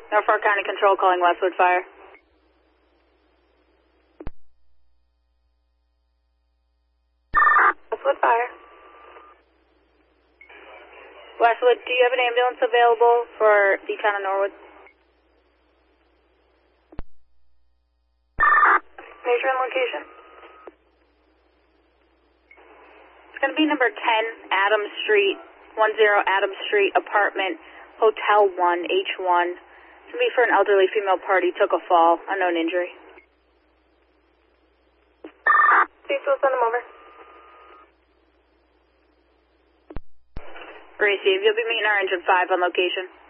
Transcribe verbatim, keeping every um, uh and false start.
Norfolk County Control calling Westwood Fire. Westwood Fire. Westwood, do you have an ambulance available for the town of Norwood? Major and location? It's going to be number ten, Adams Street, one zero Adams Street, apartment, Hotel one, H one. It's going to be for an elderly female party, took a fall, unknown injury. Please, we'll send them over. Receive, you'll be meeting our engine five on location.